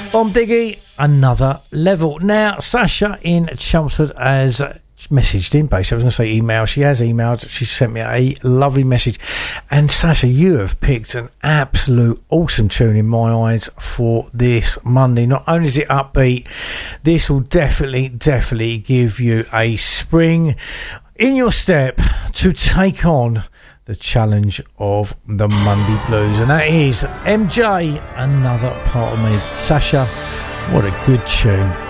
Bomb Diggy, Another Level. Now, Sasha in Chelmsford has messaged in, basically. I was going to say email. She has emailed. She sent me a lovely message. And Sasha, you have picked an absolute awesome tune in my eyes for this Monday. Not only is it upbeat, this will definitely give you a spring in your step to take on the challenge of the Monday Blues. And that is MJ, Another Part of Me. Sasha, what a good tune.